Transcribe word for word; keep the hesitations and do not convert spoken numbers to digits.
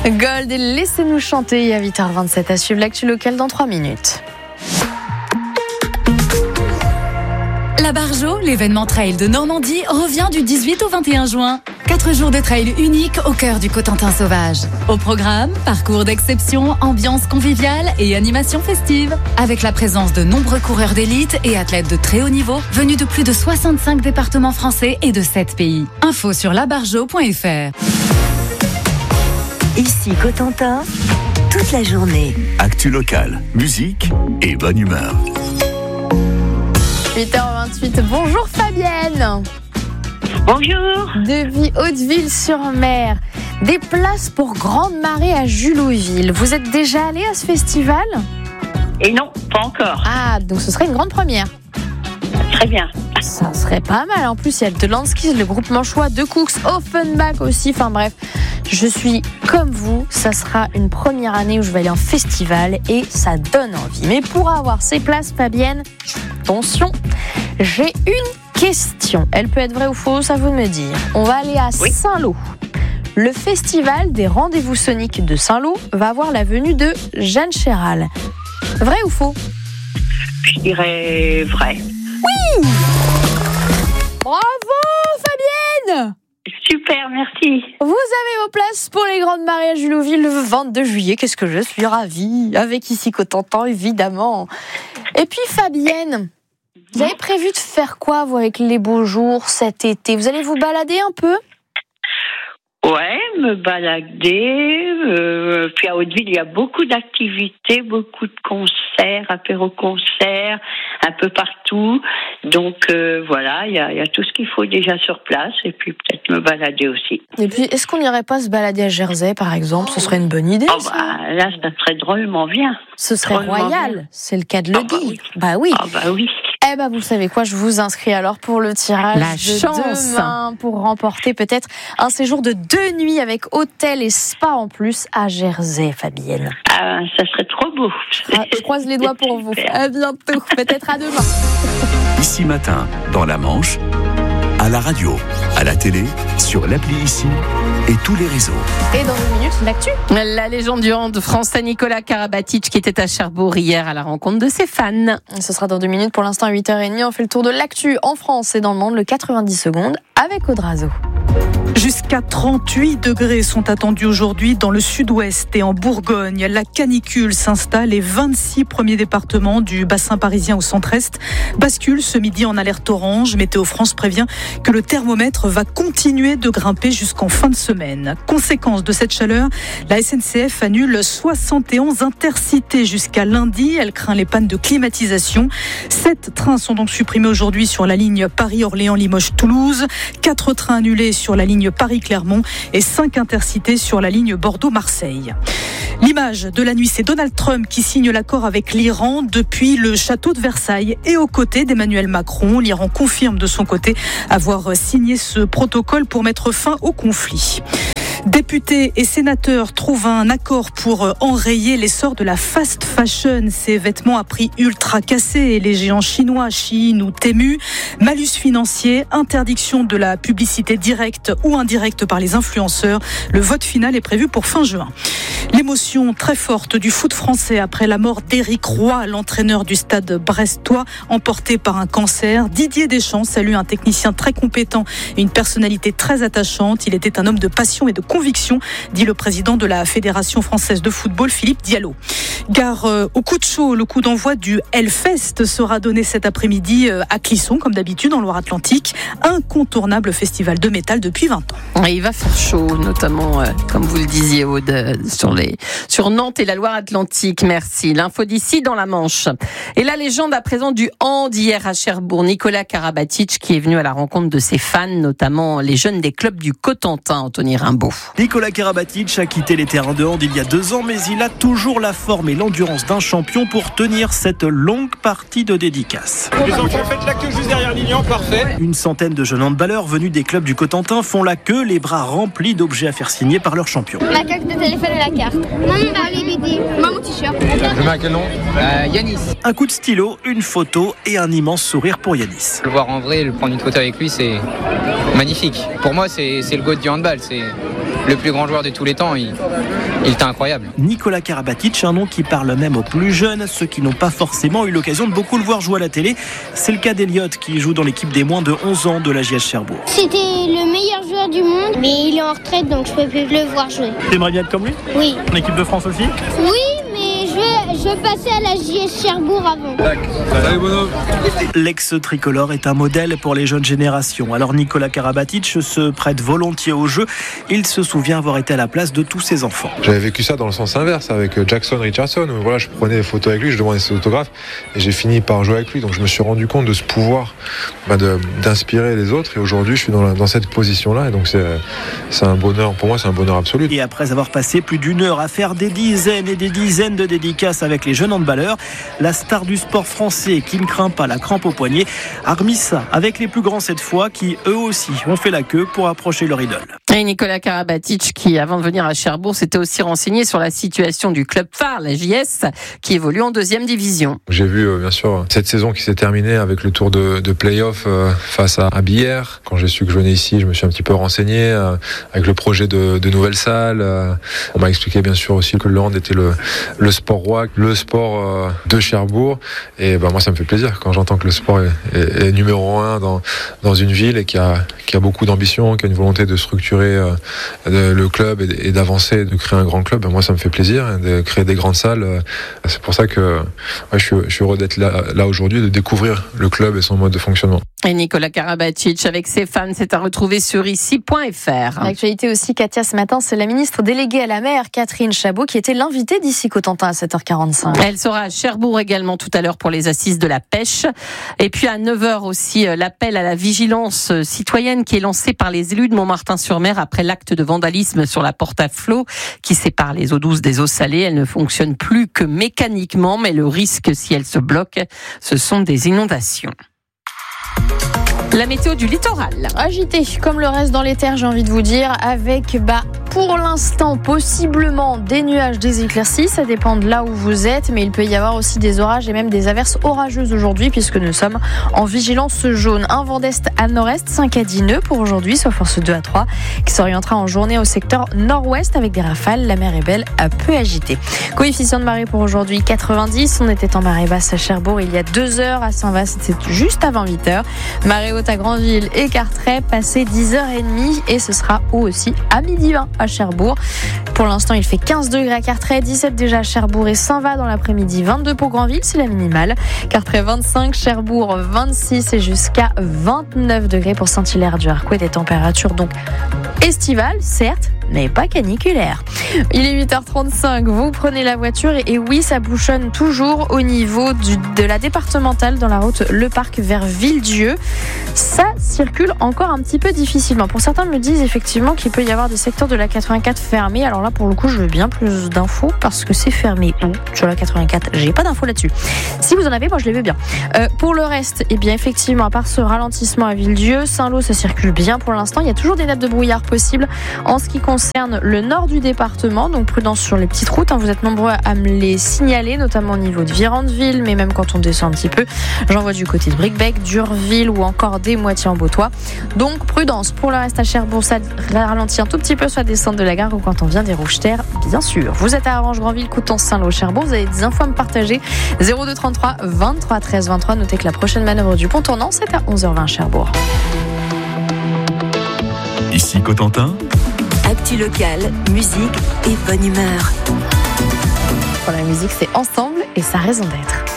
Gold et laissez-nous chanter à huit heures vingt-sept à suivre l'actu locale dans trois minutes. La Barjo, l'événement trail de Normandie, revient du dix-huit au vingt et un juin. Quatre jours de trail unique au cœur du Cotentin sauvage. Au programme, parcours d'exception, ambiance conviviale et animation festive. Avec la présence de nombreux coureurs d'élite et athlètes de très haut niveau, venus de plus de soixante-cinq départements français et de sept pays. Info sur labarjo point f r. Ici Cotentin, toute la journée. Actu locale, musique et bonne humeur. huit heures vingt-huit, bonjour Fabienne. Bonjour. De Vie Hauteville-sur-Mer. Des places pour Grande Marée à Julouville. Vous êtes déjà allé à ce festival ? Et non, pas encore. Ah, donc ce serait une grande première. Très bien. Ça serait pas mal. En plus, il y a le Delanskis, le groupe Manchois, De Cooks, Offenbach aussi. Enfin bref, je suis comme vous. Ça sera une première année où je vais aller en festival et ça donne envie. Mais pour avoir ces places, Fabienne, attention, j'ai une question. Elle peut être vraie ou fausse, à vous de me dire. On va aller à oui. Saint-Lô. Le festival des rendez-vous soniques de Saint-Lô va avoir la venue de Jeanne Chéral. Vrai ou faux ? Je dirais vrai. Oui ! Bravo Fabienne ! Super, merci. Vous avez vos places pour les Grandes Marées à Julouville le vingt-deux juillet. Qu'est-ce que je suis ravie. Avec Ici Cotentin, évidemment. Et puis Fabienne, vous avez prévu de faire quoi, vous, avec les beaux jours cet été ? Vous allez vous balader un peu ? Ouais, me balader. Euh, puis à Hauteville, il y a beaucoup d'activités, beaucoup de concerts, apéro-concerts, un peu partout. Donc euh, voilà, il y a, il y a tout ce qu'il faut déjà sur place. Et puis peut-être me balader aussi. Et puis, est-ce qu'on n'irait pas se balader à Jersey, par exemple ? Ce serait une bonne idée. Oh, bah, là, ça serait drôlement bien. Ce serait drôlement royal, bien. C'est le cas de le oh, bah dire. Oui. Bah oui. Oh, bah oui. Eh ben, vous savez quoi, je vous inscris alors pour le tirage La de chance. demain pour remporter peut-être un séjour de deux nuits avec hôtel et spa en plus à Jersey, Fabienne. Ah, ça serait trop beau. Ah, je croise les doigts pour vous. À bientôt, peut-être à demain. Ici Matin, dans la Manche, à la radio, à la télé, sur l'appli Ici et tous les réseaux. Et dans une minute, l'actu. La légende du hand français Nikola Karabatic qui était à Cherbourg hier à la rencontre de ses fans. Ce sera dans deux minutes. Pour l'instant, à huit heures trente, on fait le tour de l'actu en France et dans le monde, le quatre-vingt-dix secondes avec Audrazo. Jusqu'à trente-huit degrés sont attendus aujourd'hui dans le sud-ouest et en Bourgogne. La canicule s'installe et vingt-six premiers départements du bassin parisien au centre-est basculent ce midi en alerte orange. Météo France prévient que le thermomètre va continuer de grimper jusqu'en fin de semaine. Conséquence de cette chaleur, la S N C F annule soixante et onze intercités jusqu'à lundi. Elle craint les pannes de climatisation. Sept trains sont donc supprimés aujourd'hui sur la ligne Paris-Orléans-Limoges-Toulouse. Quatre trains annulés sur la ligne Paris-Clermont et cinq intercités sur la ligne Bordeaux-Marseille. L'image de la nuit, c'est Donald Trump qui signe l'accord avec l'Iran depuis le château de Versailles et aux côtés d'Emmanuel Macron. L'Iran confirme de son côté avoir signé ce protocole pour mettre fin au conflit. Députés et sénateurs trouvent un accord pour enrayer l'essor de la fast fashion, ces vêtements à prix ultra cassés et les géants chinois, Shein ou Temu. Malus financier, interdiction de la publicité directe ou indirecte par les influenceurs. Le vote final est prévu pour fin juin. L'émotion très forte du foot français après la mort d'Éric Roy, l'entraîneur du stade brestois, emporté par un cancer. Didier Deschamps salue un technicien très compétent et une personnalité très attachante. Il était un homme de passion et de conviction, dit le président de la Fédération française de football, Philippe Diallo. Gare euh, au coup de chaud, le coup d'envoi du Hellfest sera donné cet après-midi euh, à Clisson, comme d'habitude en Loire-Atlantique. Incontournable festival de métal depuis vingt ans. Et il va faire chaud, notamment, euh, comme vous le disiez, Aude, euh, sur, les, sur Nantes et la Loire-Atlantique. Merci. L'info d'ici dans la Manche. Et la légende à présent du hand hier à Cherbourg, Nikola Karabatic qui est venu à la rencontre de ses fans, notamment les jeunes des clubs du Cotentin, Anthony Rimbaud. Nikola Karabatic a quitté les terrains de hand il y a deux ans, mais il a toujours la forme et l'endurance d'un champion pour tenir cette longue partie de dédicace. Les enfants, faites la queue juste derrière Lilian, parfait. Une centaine de jeunes handballeurs venus des clubs du Cotentin font la queue, les bras remplis d'objets à faire signer par leur champion. Ma carte de téléphone et la carte. Maman, Harry Bidi. Maman, t-shirt. Je mets à quel nom euh, Yanis. Un coup de stylo, une photo et un immense sourire pour Yanis. Le voir en vrai, le prendre une photo avec lui, c'est magnifique. Pour moi, c'est, c'est le goat du handball. C'est... le plus grand joueur de tous les temps. Il, il était incroyable. Nikola Karabatic, un nom qui parle même aux plus jeunes, ceux qui n'ont pas forcément eu l'occasion de beaucoup le voir jouer à la télé. C'est le cas d'Eliott qui joue dans l'équipe des moins de onze ans de l'A J S Cherbourg. C'était le meilleur joueur du monde, mais il est en retraite donc je peux plus le voir jouer. T'aimerais bien être comme lui ? Oui. En équipe de France aussi ? Oui, mais je veux, je veux passer à l'A J S Cherbourg avant. Salut bonhomme. L'ex-tricolore est un modèle pour les jeunes générations. Alors Nikola Karabatic se prête volontiers au jeu. Il se souvient avoir été à la place de tous ses enfants. J'avais vécu ça dans le sens inverse avec Jackson Richardson. Où, voilà, je prenais des photos avec lui, je demandais ses autographes et j'ai fini par jouer avec lui. Donc je me suis rendu compte de ce pouvoir bah, de, d'inspirer les autres. Et aujourd'hui, je suis dans, la, dans cette position-là. Et donc c'est, c'est un bonheur, pour moi, c'est un bonheur absolu. Et après avoir passé plus d'une heure à faire des dizaines et des dizaines de dédicaces avec les jeunes handballeurs, la star du sport français qui ne craint pas la crampe au poignet a remis ça avec les plus grands cette fois qui eux aussi ont fait la queue pour approcher leur idole. Et Nikola Karabatic qui avant de venir à Cherbourg s'était aussi renseigné sur la situation du club phare, la J S, qui évolue en deuxième division. J'ai vu euh, bien sûr cette saison qui s'est terminée avec le tour de, de play-off euh, face à, à Billère. Quand j'ai su que je venais ici, je me suis un petit peu renseigné euh, avec le projet de, de nouvelles salles. Euh, on m'a expliqué bien sûr aussi que le hand était le, le sport roi, le sport euh, de Cherbourg. Et ben moi ça me fait plaisir quand j'entends que le sport est, est, est numéro un dans, dans une ville et qui a, qui a beaucoup d'ambition, qui a une volonté de structurer euh, de, le club et, et d'avancer, de créer un grand club. Ben moi ça me fait plaisir de créer des grandes salles. Euh, c'est pour ça que ouais, je, suis, je suis heureux d'être là, là aujourd'hui, de découvrir le club et son mode de fonctionnement. Et Nikola Karabatic avec ses fans, c'est à retrouver sur ici point f r. L'actualité aussi, Katia, ce matin, c'est la ministre déléguée à la mer, Catherine Chabot, qui était l'invitée d'ici Cotentin à sept heures quarante-cinq. Elle sera à Cherbourg également tout à l'heure pour les assises de la pêche. Et puis à neuf heures aussi, l'appel à la vigilance citoyenne qui est lancé par les élus de Montmartin-sur-Mer après l'acte de vandalisme sur la porte à flot qui sépare les eaux douces des eaux salées. Elle ne fonctionne plus que mécaniquement, mais le risque, si elle se bloque, ce sont des inondations. La météo du littoral. Agité, comme le reste dans les terres, j'ai envie de vous dire, avec, bah, pour l'instant, possiblement des nuages, des éclaircies. Ça dépend de là où vous êtes, mais il peut y avoir aussi des orages et même des averses orageuses aujourd'hui, puisque nous sommes en vigilance jaune. Un vent d'est à nord-est, cinq à dix nœuds pour aujourd'hui, soit force deux à trois, qui s'orientera en journée au secteur nord-ouest avec des rafales. La mer est belle, à peu agitée. Coefficient de marée pour aujourd'hui, quatre-vingt-dix. On était en marée basse à Cherbourg il y a deux heures. À Saint-Vaast, c'était juste avant huit heures. Marée haute à Granville et Carteret, passé dix heures trente et ce sera haut aussi à midi vingt à Cherbourg. Pour l'instant, il fait quinze degrés à Carteret, dix-sept déjà à Cherbourg et Saint-Va dans l'après-midi, vingt-deux pour Granville, c'est la minimale. Carteret vingt-cinq, Cherbourg vingt-six et jusqu'à vingt-neuf degrés pour Saint-Hilaire-du-Harcouët. Des températures donc estivales, certes, mais pas caniculaires. Il est huit heures trente-cinq, vous prenez la voiture et, et oui, ça bouchonne toujours au niveau du, de la départementale dans la route Le Parc vers Villedieu. Ça circule encore un petit peu difficilement. Pour certains me disent effectivement qu'il peut y avoir des secteurs de la quatre-vingt-quatre fermés. Alors là, pour le coup, je veux bien plus d'infos parce que c'est fermé où sur la quatre-vingt-quatre. J'ai pas d'infos là-dessus. Si vous en avez, moi je les veux bien. Euh, pour le reste, eh bien effectivement, à part ce ralentissement à Villedieu, Saint-Lô, ça circule bien pour l'instant. Il y a toujours des nappes de brouillard possibles en ce qui concerne le nord du département. Donc prudence sur les petites routes. Hein. Vous êtes nombreux à me les signaler, notamment au niveau de Virandeville, mais même quand on descend un petit peu. J'en vois du côté de Bricbec, d'Urville ou encore des Moitiés en Beautois. Donc prudence. Pour le reste à Cherbourg, ça ralentit un tout petit peu sur la descente de la gare ou quand on vient des Rouges-Terres, bien sûr. Vous êtes à Orange, Granville, Coutances, Saint-Lô, Cherbourg. Vous avez des infos à me partager. zéro deux trente-trois vingt-trois treize vingt-trois. Notez que la prochaine manœuvre du pont tournant, c'est à onze heures vingt à Cherbourg. Ici Cotentin. Actu local, musique et bonne humeur. Pour la musique, c'est ensemble et sa raison d'être.